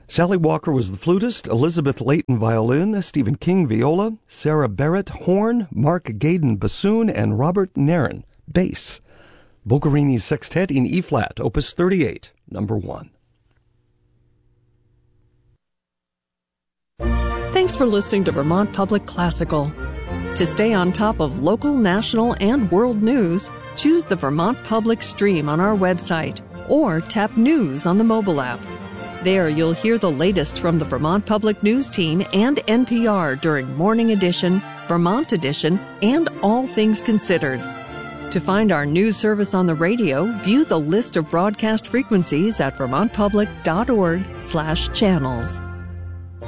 Sally Walker was the flutist, Elizabeth Layton violin, Stephen King viola, Sarah Barrett horn, Mark Gaydon bassoon, and Robert Nairn bass. Boccherini's Sextet in E-flat, Opus 38, number 1. Thanks for listening to Vermont Public Classical. To stay on top of local, national, and world news, choose the Vermont Public stream on our website or tap News on the mobile app. There you'll hear the latest from the Vermont Public News team and NPR during Morning Edition, Vermont Edition, and All Things Considered. To find our news service on the radio, view the list of broadcast frequencies at vermontpublic.org/channels.